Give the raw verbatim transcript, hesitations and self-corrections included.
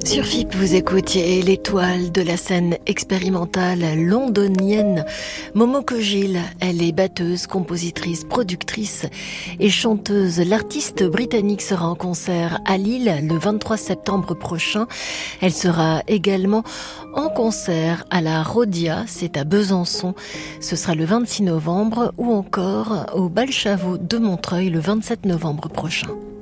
Sur F I P, vous écoutiez l'étoile de la scène expérimentale londonienne, Momoko Gill. Elle est batteuse, compositrice, productrice et chanteuse. L'artiste britannique sera en concert à Lille le vingt-trois septembre prochain. Elle sera également en concert à la Rhodia, c'est à Besançon. Ce sera le vingt-six novembre ou encore au Bal Chavot de Montreuil le vingt-sept novembre prochain.